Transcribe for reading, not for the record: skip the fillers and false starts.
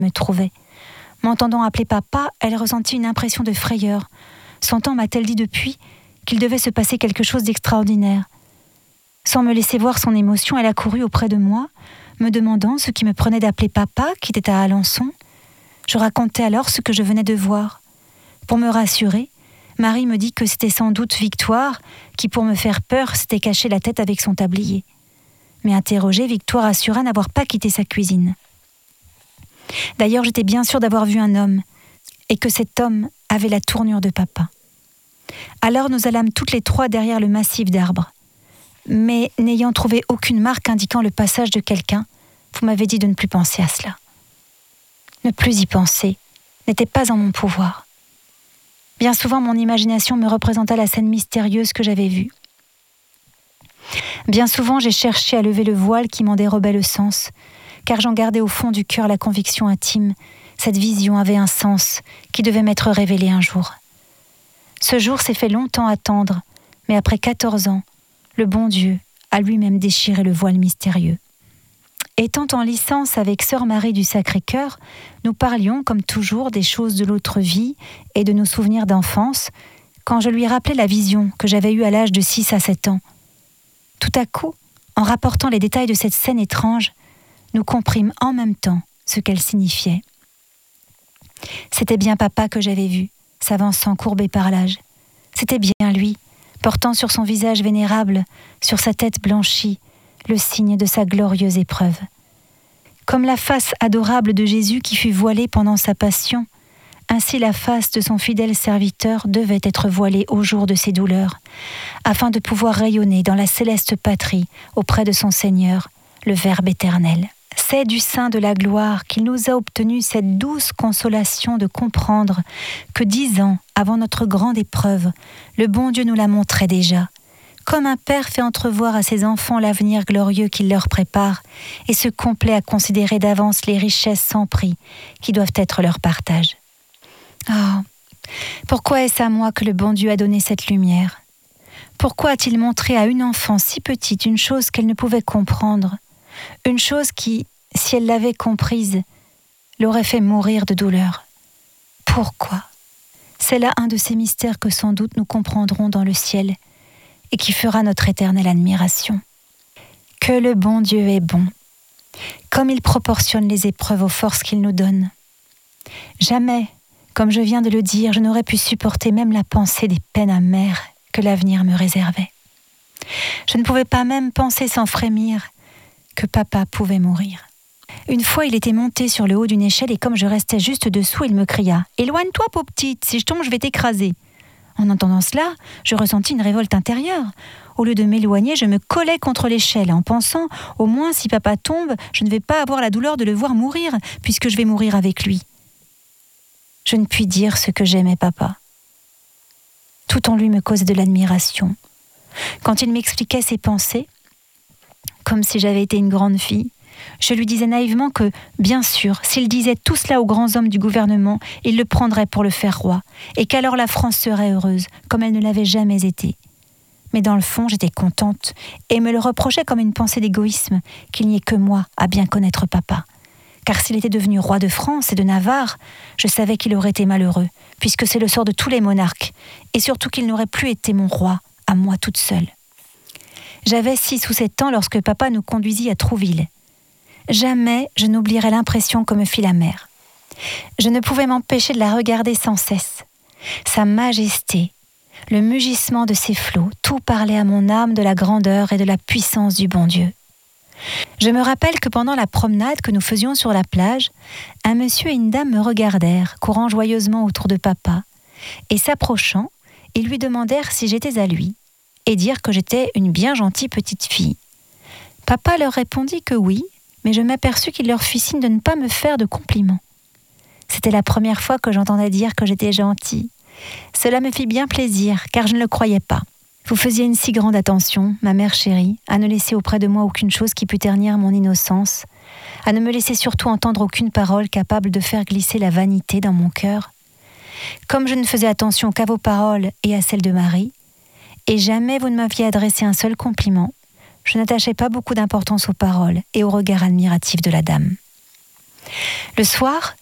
me trouvait. M'entendant appeler papa, elle ressentit une impression de frayeur. Son m'a-t-elle dit depuis qu'il devait se passer quelque chose d'extraordinaire. Sans me laisser voir son émotion, elle a couru auprès de moi, me demandant ce qui me prenait d'appeler papa, qui était à Alençon. Je racontai alors ce que je venais de voir. Pour me rassurer, Marie me dit que c'était sans doute Victoire, qui pour me faire peur s'était caché la tête avec son tablier. Mais interrogée, Victoire assura n'avoir pas quitté sa cuisine. D'ailleurs, j'étais bien sûre d'avoir vu un homme, et que cet homme avait la tournure de papa. Alors nous allâmes toutes les trois derrière le massif d'arbres. Mais n'ayant trouvé aucune marque indiquant le passage de quelqu'un, vous m'avez dit de ne plus penser à cela. Ne plus y penser n'était pas en mon pouvoir. Bien souvent, mon imagination me représenta la scène mystérieuse que j'avais vue. Bien souvent, j'ai cherché à lever le voile qui m'en dérobait le sens, car j'en gardais au fond du cœur la conviction intime. Cette vision avait un sens qui devait m'être révélé un jour. Ce jour s'est fait longtemps attendre, mais après 14 ans, le bon Dieu a lui-même déchiré le voile mystérieux. Étant en licence avec sœur Marie du Sacré-Cœur, nous parlions, comme toujours, des choses de l'autre vie et de nos souvenirs d'enfance, quand je lui rappelais la vision que j'avais eue à l'âge de 6 à 7 ans. Tout à coup, en rapportant les détails de cette scène étrange, nous comprîmes en même temps ce qu'elle signifiait. C'était bien papa que j'avais vu, s'avançant courbé par l'âge. C'était bien lui, portant sur son visage vénérable, sur sa tête blanchie, le signe de sa glorieuse épreuve. Comme la face adorable de Jésus qui fut voilée pendant sa passion, ainsi la face de son fidèle serviteur devait être voilée au jour de ses douleurs, afin de pouvoir rayonner dans la céleste patrie auprès de son Seigneur, le Verbe éternel. C'est du sein de la gloire qu'il nous a obtenu cette douce consolation de comprendre que 10 ans avant notre grande épreuve, le bon Dieu nous la montrait déjà, comme un père fait entrevoir à ses enfants l'avenir glorieux qu'il leur prépare et se complaît à considérer d'avance les richesses sans prix qui doivent être leur partage. Ah, pourquoi est-ce à moi que le bon Dieu a donné cette lumière? Pourquoi a-t-il montré à une enfant si petite une chose qu'elle ne pouvait comprendre? Une chose qui, si elle l'avait comprise, l'aurait fait mourir de douleur. Pourquoi? C'est là un de ces mystères que sans doute nous comprendrons dans le ciel et qui fera notre éternelle admiration. Que le bon Dieu est bon, comme il proportionne les épreuves aux forces qu'il nous donne. Jamais, comme je viens de le dire, je n'aurais pu supporter même la pensée des peines amères que l'avenir me réservait. Je ne pouvais pas même penser sans frémir que papa pouvait mourir. Une fois, il était monté sur le haut d'une échelle et comme je restais juste dessous, il me cria « Éloigne-toi, pauvre petite, si je tombe, je vais t'écraser !» En entendant cela, je ressentis une révolte intérieure. Au lieu de m'éloigner, je me collais contre l'échelle en pensant « Au moins, si papa tombe, je ne vais pas avoir la douleur de le voir mourir, puisque je vais mourir avec lui. » Je ne puis dire ce que j'aimais papa. Tout en lui me causait de l'admiration. Quand il m'expliquait ses pensées, comme si j'avais été une grande fille, je lui disais naïvement que, bien sûr, s'il disait tout cela aux grands hommes du gouvernement, il le prendrait pour le faire roi, et qu'alors la France serait heureuse, comme elle ne l'avait jamais été. Mais dans le fond, j'étais contente, et me le reprochais comme une pensée d'égoïsme, qu'il n'y ait que moi à bien connaître papa. Car s'il était devenu roi de France et de Navarre, je savais qu'il aurait été malheureux, puisque c'est le sort de tous les monarques, et surtout qu'il n'aurait plus été mon roi, à moi toute seule. J'avais 6 ou 7 ans lorsque papa nous conduisit à Trouville. Jamais je n'oublierai l'impression que me fit la mer. Je ne pouvais m'empêcher de la regarder sans cesse. Sa majesté, le mugissement de ses flots, tout parlait à mon âme de la grandeur et de la puissance du bon Dieu. Je me rappelle que pendant la promenade que nous faisions sur la plage, un monsieur et une dame me regardèrent, courant joyeusement autour de papa, et s'approchant, ils lui demandèrent si j'étais à lui, et dirent que j'étais une bien gentille petite fille. Papa leur répondit que oui, mais je m'aperçus qu'il leur fit signe de ne pas me faire de compliments. C'était la première fois que j'entendais dire que j'étais gentille. Cela me fit bien plaisir, car je ne le croyais pas. Vous faisiez une si grande attention, ma mère chérie, à ne laisser auprès de moi aucune chose qui pût ternir mon innocence, à ne me laisser surtout entendre aucune parole capable de faire glisser la vanité dans mon cœur. Comme je ne faisais attention qu'à vos paroles et à celles de Marie, et jamais vous ne m'aviez adressé un seul compliment, je n'attachais pas beaucoup d'importance aux paroles et au regard admiratif de la dame. Le soir,